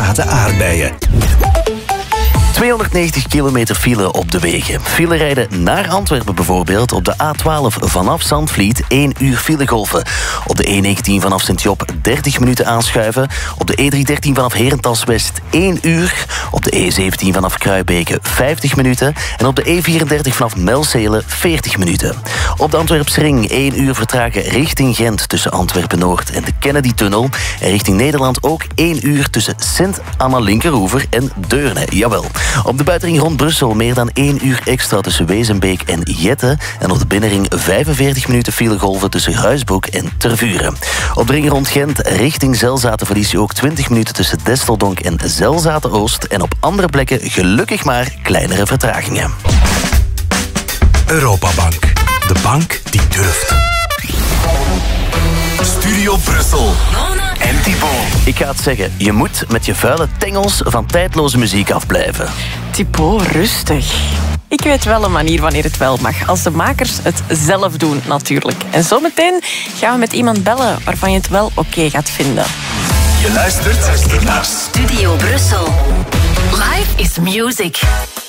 gezaagde aardbeien. 290 kilometer file op de wegen. File rijden naar Antwerpen bijvoorbeeld. Op de A12 vanaf Zandvliet 1 uur filegolven. Op de E19 vanaf Sint-Job 30 minuten aanschuiven. Op de E313 vanaf Herentals-West 1 uur. Op de E17 vanaf Kruibeke 50 minuten. En op de E34 vanaf Melzele 40 minuten. Op de Antwerpsring 1 uur vertragen richting Gent tussen Antwerpen-Noord en de Kennedy-tunnel. En richting Nederland ook 1 uur tussen Sint-Anna-Linkeroever en Deurne. Jawel. Op de buitenring rond Brussel meer dan 1 uur extra tussen Wezenbeek en Jette. En op de binnenring 45 minuten filegolven tussen Ruisbroek en Tervuren. Op de ring rond Gent richting Zelzaten verlies je ook 20 minuten tussen Desteldonk en Zelzaten-Oost. En op andere plekken gelukkig maar kleinere vertragingen. Europabank. De bank die durft. Studio Brussel. En Thibaut. Ik ga het zeggen, je moet met je vuile tengels van tijdloze muziek afblijven. Thibaut, rustig. Ik weet wel een manier wanneer het wel mag. Als de makers het zelf doen, natuurlijk. En zometeen gaan we met iemand bellen waarvan je het wel oké gaat vinden. Je luistert naar Studio Brussel. Life is music.